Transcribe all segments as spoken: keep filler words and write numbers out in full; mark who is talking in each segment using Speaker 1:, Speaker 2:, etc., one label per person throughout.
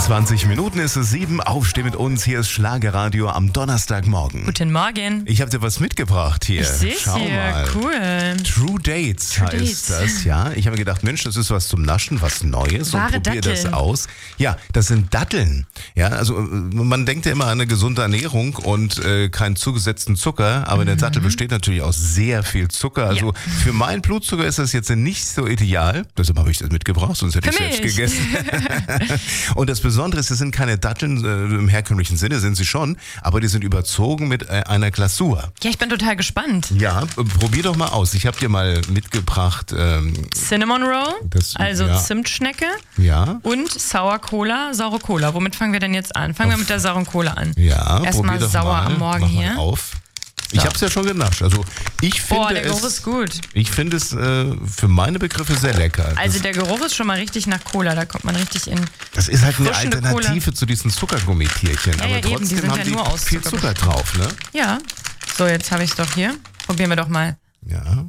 Speaker 1: zwanzig Minuten ist es sieben. Aufsteh mit uns. Hier ist Schlagerradio am Donnerstagmorgen.
Speaker 2: Guten Morgen.
Speaker 1: Ich habe dir was mitgebracht hier.
Speaker 2: Ich sehe
Speaker 1: Schau
Speaker 2: hier.
Speaker 1: mal.
Speaker 2: Cool.
Speaker 1: True Dates
Speaker 2: True
Speaker 1: heißt
Speaker 2: Dates.
Speaker 1: das, ja. Ich habe mir gedacht, Mensch, das ist was zum Naschen, was Neues.
Speaker 2: Wahre
Speaker 1: und probier das
Speaker 2: Datteln.
Speaker 1: aus. Ja, das sind Datteln. Ja, also äh, man denkt ja immer an eine gesunde Ernährung und äh, keinen zugesetzten Zucker, aber
Speaker 2: Mhm.
Speaker 1: der Dattel besteht natürlich aus sehr viel Zucker. Also
Speaker 2: Ja.
Speaker 1: für meinen Blutzucker ist das jetzt nicht so ideal. Deshalb habe ich das mitgebracht, sonst hätte ich
Speaker 2: Für
Speaker 1: selbst
Speaker 2: mich.
Speaker 1: gegessen. Und das Besondere ist, das sind keine Datteln äh, im herkömmlichen Sinne, sind sie schon, aber die sind überzogen mit äh, einer Glasur.
Speaker 2: Ja, ich bin total gespannt.
Speaker 1: Ja, äh, probier doch mal aus. Ich habe dir mal mitgebracht, ähm,
Speaker 2: Cinnamon Roll,
Speaker 1: Das-
Speaker 2: also
Speaker 1: ja.
Speaker 2: Zimtschnecke
Speaker 1: ja,
Speaker 2: und Sour Cola, saure Cola. Womit fangen wir denn jetzt an? Fangen wir mit der sauren Cola an.
Speaker 1: ja,
Speaker 2: Erstmal
Speaker 1: probier doch
Speaker 2: sauer
Speaker 1: mal.
Speaker 2: am Morgen
Speaker 1: Mach mal
Speaker 2: hier.
Speaker 1: auf. Ich habe es ja schon genascht. Also ich finde
Speaker 2: Boah, der Geruch
Speaker 1: es,
Speaker 2: ist gut.
Speaker 1: ich finde es äh, für meine Begriffe sehr lecker.
Speaker 2: Also
Speaker 1: das,
Speaker 2: der Geruch ist schon mal richtig nach Cola. Da kommt man richtig in...
Speaker 1: das ist halt eine
Speaker 2: frischende
Speaker 1: Alternative zu diesen Zuckergummitierchen.
Speaker 2: Ja,
Speaker 1: aber
Speaker 2: ja, eben, die
Speaker 1: trotzdem
Speaker 2: sind
Speaker 1: haben
Speaker 2: ja
Speaker 1: die
Speaker 2: nur aus
Speaker 1: viel
Speaker 2: Zucker
Speaker 1: Zucker drauf, ne?
Speaker 2: Ja. So, jetzt habe ich es doch hier. Probieren wir doch mal.
Speaker 1: Ja.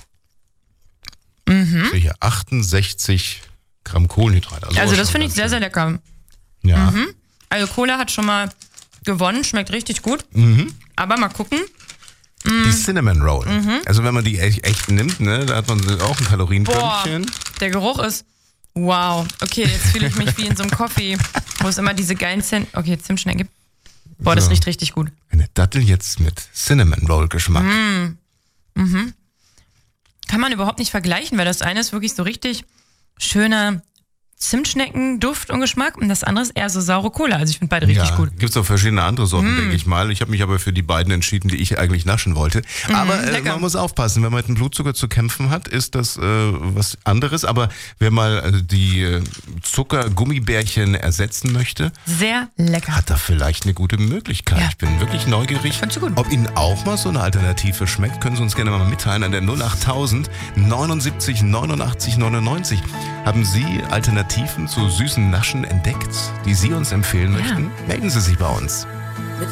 Speaker 2: Mhm.
Speaker 1: Sicher achtundsechzig Gramm Kohlenhydrate.
Speaker 2: Also
Speaker 1: auch
Speaker 2: das
Speaker 1: schon
Speaker 2: finde ich
Speaker 1: ganz
Speaker 2: sehr,
Speaker 1: schön.
Speaker 2: sehr lecker.
Speaker 1: Ja.
Speaker 2: Mhm. Also Cola hat schon mal gewonnen, schmeckt richtig gut.
Speaker 1: Mhm.
Speaker 2: Aber mal gucken.
Speaker 1: Die Cinnamon Roll.
Speaker 2: Mhm.
Speaker 1: Also wenn man die echt, echt nimmt, ne, da hat man auch ein
Speaker 2: Boah,
Speaker 1: Kalorienpünktchen.
Speaker 2: der Geruch ist... Wow. Okay, jetzt fühle ich mich wie in so einem Coffee, wo es immer diese geilen Zimt... Okay, Zimtschnecken gibt. Boah, das
Speaker 1: So.
Speaker 2: riecht richtig gut.
Speaker 1: Eine Dattel jetzt mit Cinnamon Roll Geschmack.
Speaker 2: Mhm. Kann man überhaupt nicht vergleichen, weil das eine ist wirklich so richtig schöner Zimtschneckenduft und Geschmack und das andere ist eher so saure Cola. Also ich finde beide richtig
Speaker 1: Ja,
Speaker 2: gut.
Speaker 1: gibt's auch verschiedene andere Sorten,
Speaker 2: Mm.
Speaker 1: denke ich mal. Ich habe mich aber für die beiden entschieden, die ich eigentlich naschen wollte. aber äh,
Speaker 2: lecker.
Speaker 1: man muss aufpassen, wenn man mit dem Blutzucker zu kämpfen hat, ist das äh, was anderes. Aber wer mal äh, die äh, Zuckergummibärchen ersetzen möchte,
Speaker 2: Sehr lecker.
Speaker 1: hat da vielleicht eine gute Möglichkeit.
Speaker 2: Ja.
Speaker 1: Ich bin wirklich neugierig.
Speaker 2: Fandst du gut?
Speaker 1: Ob Ihnen auch mal so eine Alternative schmeckt, können Sie uns gerne mal mitteilen an der null acht tausend neunundsiebzig neunundachtzig neunundneunzig. Haben Sie Alternativen zu süßen Naschen entdeckt, die Sie uns empfehlen
Speaker 2: Ja.
Speaker 1: möchten? Melden Sie sich bei uns.